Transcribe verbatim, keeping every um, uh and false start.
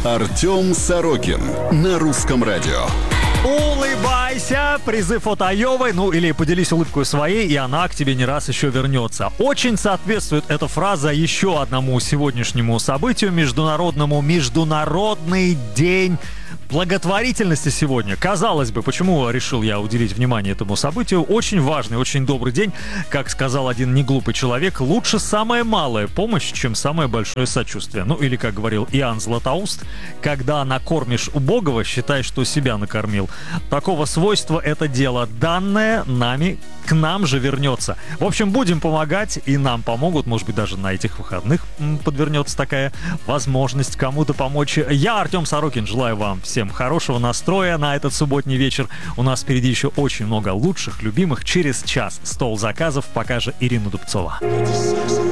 Артем Сорокин на Русском радио. Улыбайся, призыв от Айовой, ну или поделись улыбкой своей, и она к тебе не раз еще вернется. Очень соответствует эта фраза еще одному сегодняшнему событию, международному Международный день благотворительности сегодня. Казалось бы, почему решил я уделить внимание этому событию? Очень важный, очень добрый день. Как сказал один неглупый человек, лучше самая малая помощь, чем самое большое сочувствие. Ну или, как говорил Иоанн Златоуст, когда накормишь убогого, считай, что себя накормил. Такого свойства это дело данное нами, к нам же вернется. В общем, будем помогать, и нам помогут. Может быть, даже на этих выходных подвернется такая возможность кому-то помочь. Я, Артем Сорокин, желаю вам всем хорошего настроя на этот субботний вечер. У нас впереди еще очень много лучших, любимых. Через час стол заказов покажет Ирина Дубцова.